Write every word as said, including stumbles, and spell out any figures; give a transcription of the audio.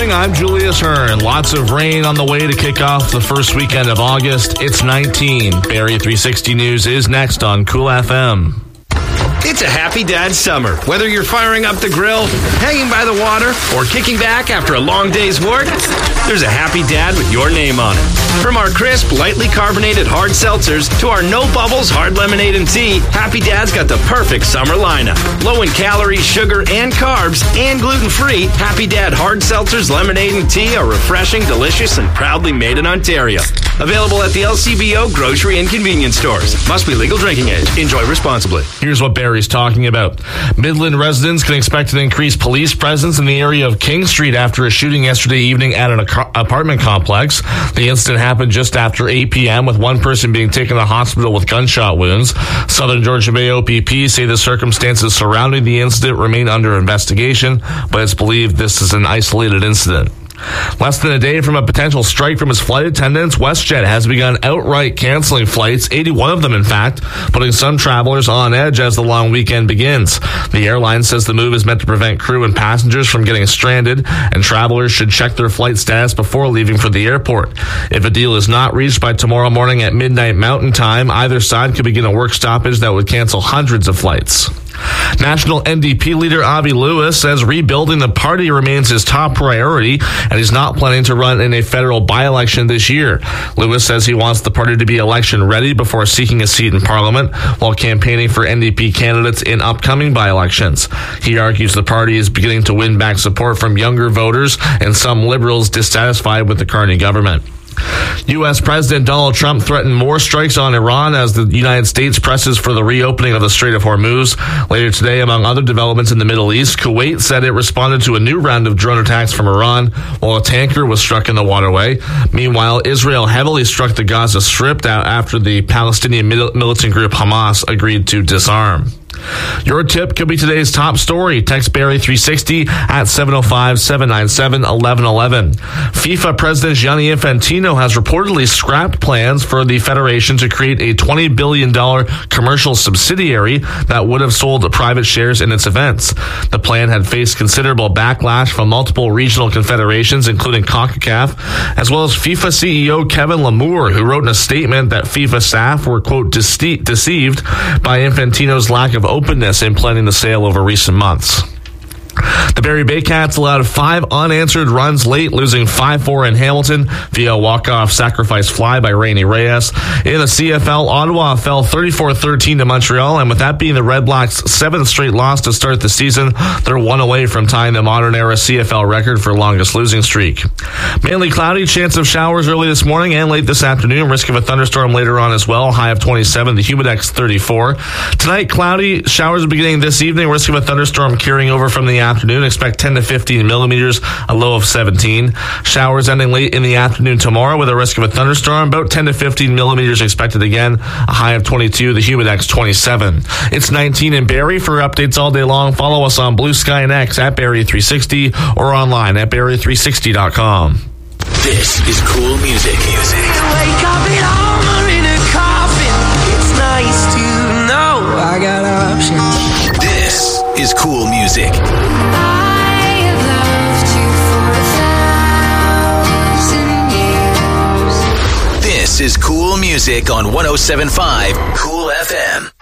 morning. I'm Julius Hearn. Lots of rain on the way to kick off the first weekend of August. It's nineteen. Barrie three sixty News is next on Cool F M. It's a happy dad summer. Whether you're firing up the grill, hanging by the water, or kicking back after a long day's work, there's a happy dad with your name on it. From our crisp, lightly carbonated hard seltzers to our no bubbles hard lemonade and tea, Happy Dad's got the perfect summer lineup. Low in calories, sugar, and carbs, and gluten-free, Happy Dad hard seltzers, lemonade, and tea are refreshing, delicious, and proudly made in Ontario. Available at the L C B O grocery and convenience stores. Must be legal drinking age. Enjoy responsibly. Here's what Barrie's talking about. Midland residents can expect an increased police presence in the area of King Street after a shooting yesterday evening at an apartment complex. The incident happened just after eight p.m. with one person being taken to the hospital with gunshot wounds. Southern Georgia Bay O P P say the circumstances surrounding the incident remain under investigation, but it's believed this is an isolated incident. Less than a day from a potential strike from its flight attendants, WestJet has begun outright canceling flights, eighty-one of them in fact, putting some travelers on edge as the long weekend begins. The airline says the move is meant to prevent crew and passengers from getting stranded, and travelers should check their flight status before leaving for the airport. If a deal is not reached by tomorrow morning at midnight Mountain Time, either side could begin a work stoppage that would cancel hundreds of flights. National N D P leader Avi Lewis says rebuilding the party remains his top priority, and he's not planning to run in a federal by-election this year. Lewis says he wants the party to be election ready before seeking a seat in Parliament while campaigning for N D P candidates in upcoming by-elections. He argues the party is beginning to win back support from younger voters and some liberals dissatisfied with the Carney government. U S. President Donald Trump threatened more strikes on Iran as the United States presses for the reopening of the Strait of Hormuz. Later today, among other developments in the Middle East, Kuwait said it responded to a new round of drone attacks from Iran while a tanker was struck in the waterway. Meanwhile, Israel heavily struck the Gaza Strip after the Palestinian militant group Hamas agreed to disarm. Your tip could be today's top story. Text Barrie three sixty at seven oh five, seven nine seven, one one one one. FIFA President Gianni Infantino has reportedly scrapped plans for the federation to create a twenty billion dollars commercial subsidiary that would have sold private shares in its events. The plan had faced considerable backlash from multiple regional confederations, including CONCACAF, as well as FIFA C E O Kevin Lamour, who wrote in a statement that FIFA staff were, quote, dece- deceived by Infantino's lack of openness in planning the sale over recent months. The Barrie Baycats allowed five unanswered runs late, losing five four in Hamilton via a walk-off sacrifice fly by Rainy Reyes. In the C F L, Ottawa fell thirty-four thirteen to Montreal, and with that being the Red Blacks' seventh straight loss to start the season, they're one away from tying the modern-era C F L record for longest losing streak. Mainly cloudy, chance of showers early this morning and late this afternoon, risk of a thunderstorm later on as well, high of twenty-seven, the Humidex thirty-four. Tonight, cloudy, showers beginning this evening, risk of a thunderstorm carrying over from the afternoon. Expect ten to fifteen millimeters, a low of seventeen. Showers ending late in the afternoon tomorrow with a risk of a thunderstorm, about ten to fifteen millimeters expected again, a high of twenty-two, the Humidex twenty-seven. It's nineteen in Barrie. For updates all day long, follow us on Blue Sky and X at Barrie three sixty or online at Barrie three sixty dot com. This is cool music. Music. Wake up in armor in a coffin. It's nice to know I got options. This is cool music. I have loved you for a thousand years. This is cool music on one oh seven point five Cool F M.